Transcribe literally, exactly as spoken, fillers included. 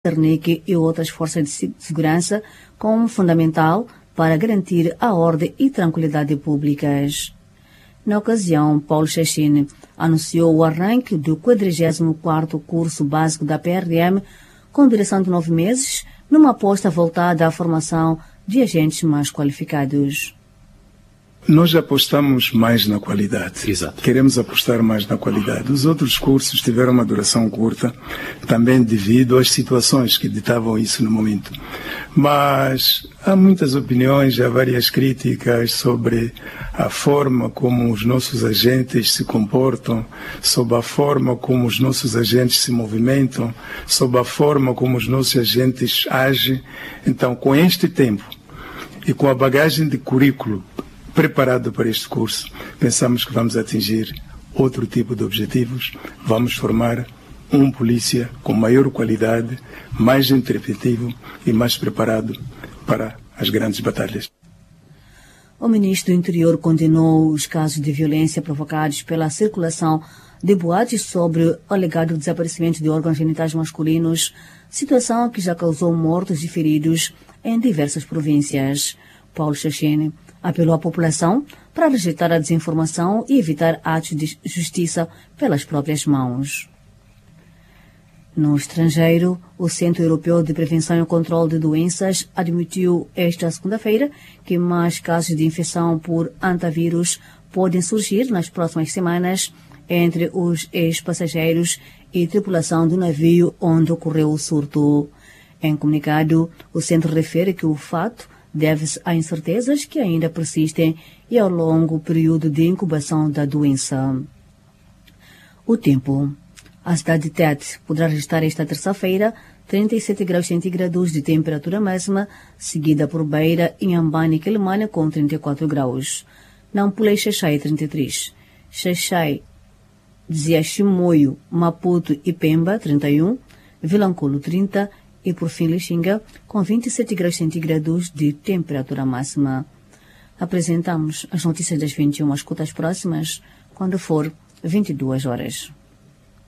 Cernic e outras forças de segurança como fundamental para garantir a ordem e tranquilidade públicas. Na ocasião, Paulo Chachine anunciou o arranque do quadragésimo quarto curso básico da P R M com duração de nove meses, numa aposta voltada à formação de agentes mais qualificados. Nós apostamos mais na qualidade. Exato. Queremos apostar mais na qualidade. Os outros cursos tiveram uma duração curta, também devido às situações que ditavam isso no momento. Mas há muitas opiniões, há várias críticas sobre a forma como os nossos agentes se comportam, sobre a forma como os nossos agentes se movimentam, sobre a forma como os nossos agentes agem. Então, com este tempo e com a bagagem de currículo preparado para este curso, pensamos que vamos atingir outro tipo de objetivos. Vamos formar um polícia com maior qualidade, mais interpretativo e mais preparado para as grandes batalhas. O ministro do Interior condenou os casos de violência provocados pela circulação de boatos sobre o alegado desaparecimento de órgãos genitais masculinos, situação que já causou mortos e feridos em diversas províncias. Paulo Chachine apelou à população para rejeitar a desinformação e evitar atos de justiça pelas próprias mãos. No estrangeiro, o Centro Europeu de Prevenção e Controle de Doenças admitiu esta segunda-feira que mais casos de infecção por antavírus podem surgir nas próximas semanas entre os ex-passageiros e tripulação do navio onde ocorreu o surto. Em comunicado, o centro refere que o fato deve-se a incertezas que ainda persistem e ao longo período de incubação da doença. O tempo. A cidade de Tete poderá registrar esta terça-feira trinta e sete graus centígrados de temperatura máxima, seguida por Beira, Inhambane e Quelimane com trinta e quatro graus. Nampula e Xaixai trinta e três. Xaixai, dizia Chimoio, Maputo e Pemba trinta e um. Vilanculo trinta e por fim Lixinga com vinte e sete graus centígrados de temperatura máxima. Apresentamos as notícias das vinte e uma, escutas próximas quando for vinte e duas horas.